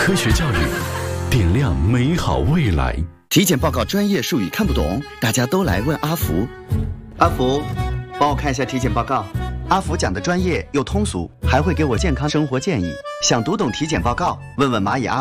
科学教育，点亮美好未来。 体检报告专业术语看不懂，大家都来问阿福。阿福，帮我看一下体检报告。阿福讲的专业又通俗，还会给我健康生活建议。想读懂体检报告，问问蚂蚁阿